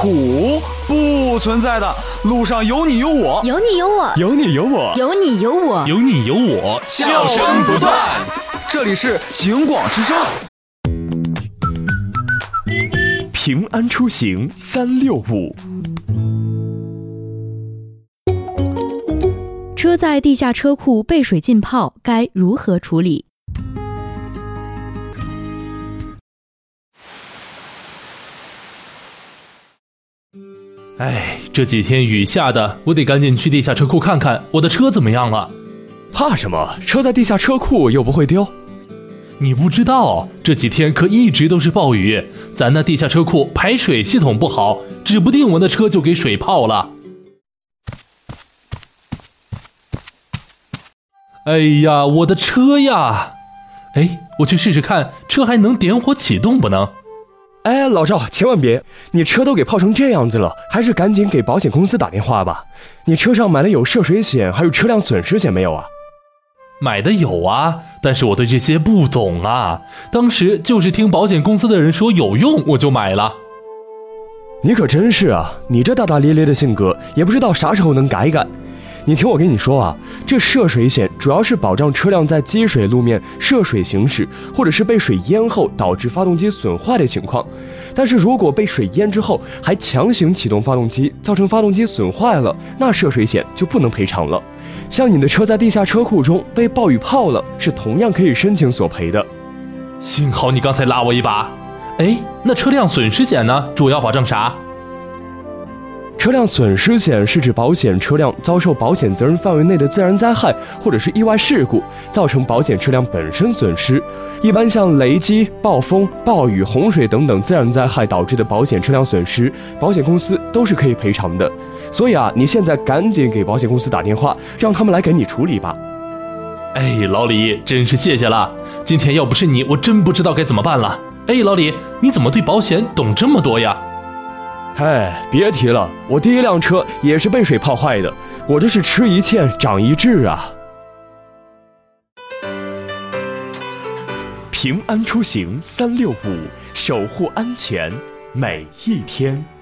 苦不存在的，路上有你有我， 有你有我， 有你有我， 有你有我， 有你有我， 笑声不断。这里是警广之声。 平安出行365。 车在地下车库被水浸泡，该如何处理？ 这几天雨下的，我得赶紧去地下车库看看我的车怎么样了。 怕什么？车在地下车库又不会丢。 你不知道，这几天可一直都是暴雨，咱那地下车库排水系统不好，指不定我的车就给水泡了。哎呀，我的车呀！我去试试看，车还能点火启动不能？ 老赵，千万别！你车都给泡成这样子了，还是赶紧给保险公司打电话吧。你车上买了有涉水险还有车辆损失险没有啊？ 买的有啊，但是我对这些不懂啊。当时就是听保险公司的人说有用，我就买了。 你可真是啊，你这大大咧咧的性格，也不知道啥时候能改改。你听我跟你说啊，这涉水险主要是保障车辆在积水路面涉水行驶，或者是被水淹后导致发动机损坏的情况。但是如果被水淹之后还强行启动发动机，造成发动机损坏了，那涉水险就不能赔偿了。像你的车在地下车库中被暴雨泡了，是同样可以申请索赔的。 幸好你刚才拉我一把。那车辆损失险呢？主要保障啥？ 车辆损失险是指保险车辆遭受保险责任范围内的自然灾害或者是意外事故，造成保险车辆本身损失。一般像雷击、暴风、暴雨、洪水等等自然灾害导致的保险车辆损失，保险公司都是可以赔偿的。所以你现在赶紧给保险公司打电话，让他们来给你处理吧。 老李，真是谢谢了。今天要不是你，我真不知道该怎么办了。老李，你怎么对保险懂这么多呀？ 别提了，我第一辆车也是被水泡坏的，我这是吃一堑长一智啊。平安出行365，守护安全每一天。